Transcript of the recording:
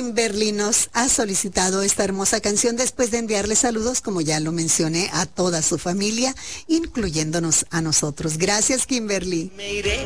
Kimberly nos ha solicitado esta hermosa canción después de enviarle saludos, como ya lo mencioné, a toda su familia, incluyéndonos a nosotros. Gracias, Kimberly. Me iré